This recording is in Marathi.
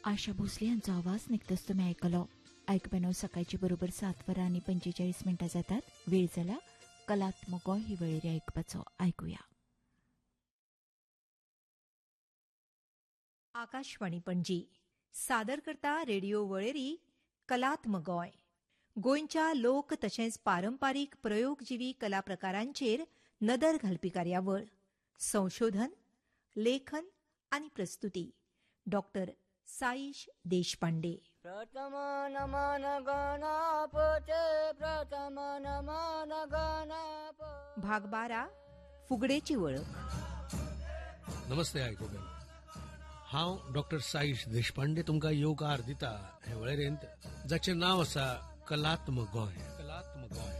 आशा भोसले यांचा आवाज निघतच तुम्ही ऐकलो. ऐकपॅनो सकाळची बरोबर 7:45 जातात. वेळ झाला कलात्मक ही वेळेरी ऐकपाचो. ऐकूया. आकाशवाणी पणजी सादर करता रेडिओ वळेरी कलात्मक गोंय. गोंयच्या लोक तशेंच पारंपारीक प्रयोगजिवी कला प्रकारांचेर नदर घालपी कार्यावळ. संशोधन, लेखन आनी प्रस्तुती डॉक्टर साईश देशपांडे. प्रथम नमन गणपते प्रथम नमन गणपते. भाग 12 फुगडेची वळख. नमस्ते आयकोबेन. हांव डॉक्टर साईश देशपांडे तुमकां येवकार दिता हे वळेरेंत जाचें नांव आसा कलात्मक गोंय.